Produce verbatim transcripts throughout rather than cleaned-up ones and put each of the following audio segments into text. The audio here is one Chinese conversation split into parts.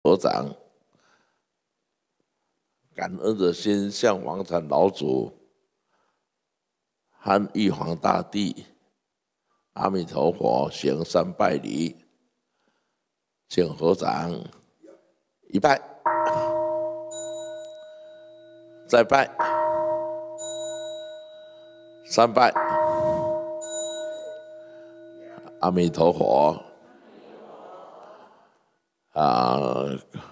合掌，感恩的心向王禅老祖和玉皇大帝、阿弥陀佛行三拜礼，请合掌，一拜，再拜，三拜，阿弥陀佛。啊，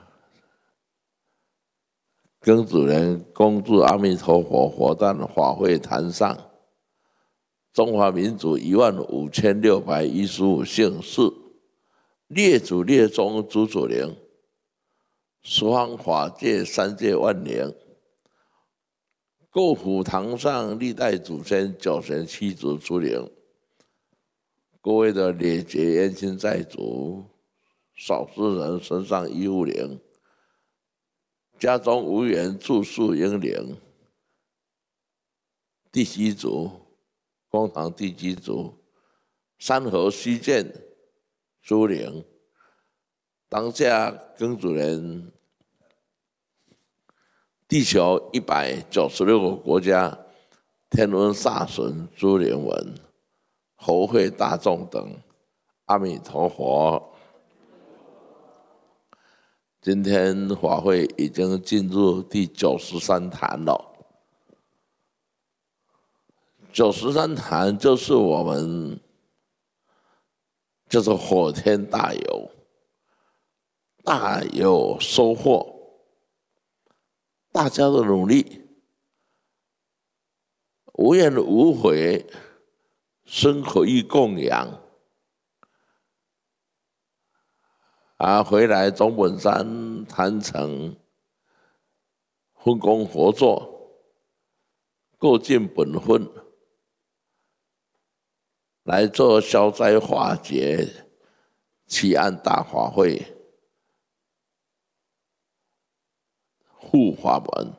庚子年恭祝阿弥陀佛佛诞法会坛上，中华民族一万五千六百一十五姓氏，列祖列宗祖祖灵，十方法界三界万灵，构府堂上历代祖先九神七祖祖灵，各位的列劫冤亲债主，少数人身上医护灵，家中无缘住宿英灵，地基主、公堂地基主、山河虚见诸灵，当下庚子年，地球一百九十六个国家，天文煞神诸灵文，侯会大众等，阿弥陀佛。今天法会已经进入第九十三坛了。九十三坛就是我们就是火天大有，大有收获，大家的努力，无怨无悔，身可以供养。啊，回来总本山坛城分工合作，各尽本分，来做消灾化解祈安大法会护法门。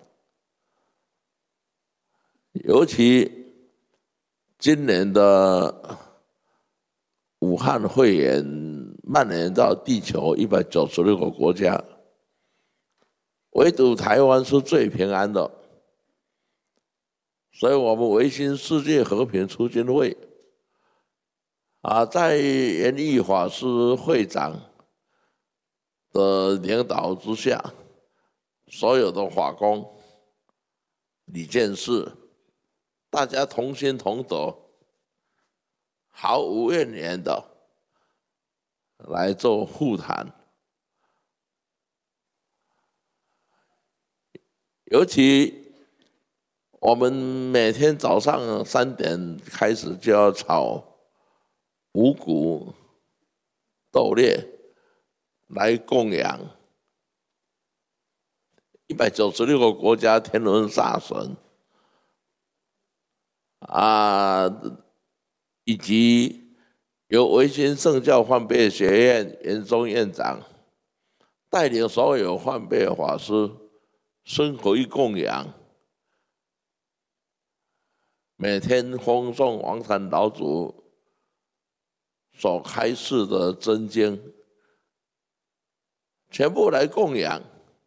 尤其今年的武汉肺炎蔓延到地球一百九十六个国家，唯独台湾是最平安的，所以我们维新世界和平促进会啊，在严义法师会长的领导之下，所有的法工、理监事，大家同心同德，毫无怨言的来做护坛。尤其我们每天早上三点开始就要炒五谷豆类来供养一百九十六个国家天文煞神啊，以及由维新圣教换辈学院元宗院长带领所有换辈法师生活一供养，每天奉诵王禅老祖所开示的真经，全部来供养，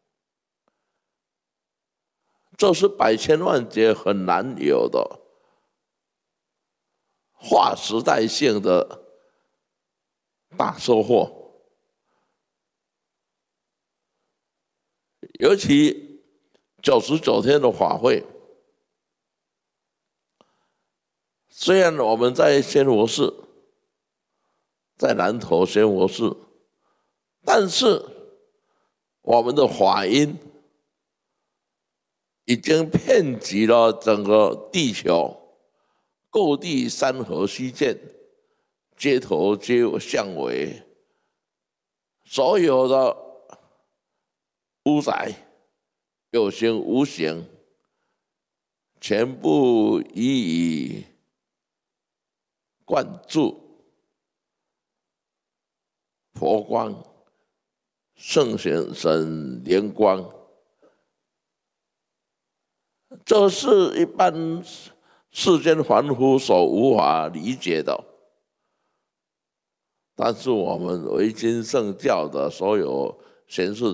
这是百千万劫很难有的划时代性的大收获。尤其九十九天的法会，虽然我们在仙佛寺，在南投仙佛寺，但是我们的法音已经遍及了整个地球，各地山河虚见，街头皆有巷尾，所有的污宅有形无形，全部予以灌注佛光、圣贤神灵光，这是一般世间凡夫所无法理解的。但是我们维新圣教的所有贤士